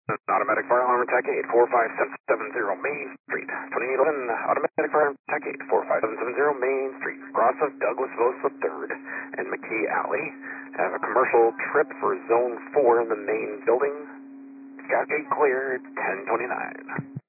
Automatic fire alarm attack 84570 Main Street. 2811 automatic fire alarm attack 84570 Main Street. Cross of Douglas Vos III and McKee Alley. Have a commercial trip for Zone 4 in the main building. Scout gate cleared 1029.